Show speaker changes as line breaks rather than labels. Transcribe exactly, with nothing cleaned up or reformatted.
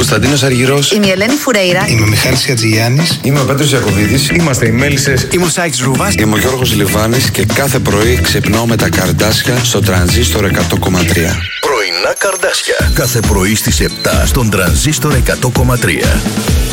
Κωνσταντίνος Αργυρός.
Είμαι η Ελένη Φουρέιρα.
Είμαι ο Μιχάλης Χατζηγιάννης.
Είμαι ο Πέτρος Ιακωβίδης. Είμαστε οι Μέλισσες.
Είμαι ο Σάικς Ρούβας.
Είμαι ο Γιώργος Λιβάνης και κάθε πρωί ξυπνάω με τα Καρντάσια στο Τρανζίστορ εκατό κόμμα τρία.
Πρωινά Καρντάσια. Κάθε πρωί στις επτά στον Τρανζίστορ εκατό κόμμα τρία.